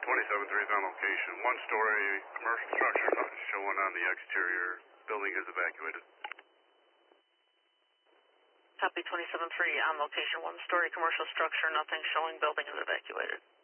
27-3 is on location. One-story commercial structure, nothing showing on the exterior. Building is evacuated. Copy 27-3 on location. One-story commercial structure, nothing showing. Building is evacuated.